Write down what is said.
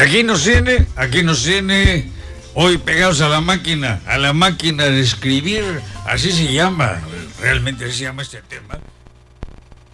aquí nos tiene hoy pegados a la máquina de escribir, así se llama, realmente se llama este tema.